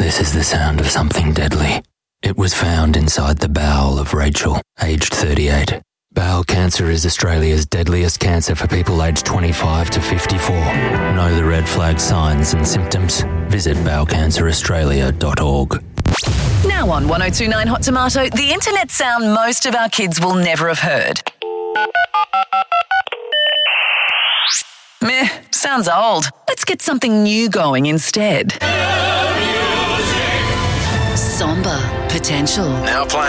This is the sound of something deadly. It was found inside the bowel of Rachel, aged 38. Bowel cancer is Australia's deadliest cancer for people aged 25 to 54. Know the red flag signs and symptoms? Visit bowelcanceraustralia.org. Now on 1029 Hot Tomato, the internet sound most of our kids will never have heard. Meh, sounds old. Let's get something new going instead. Somber Potential. Now playing.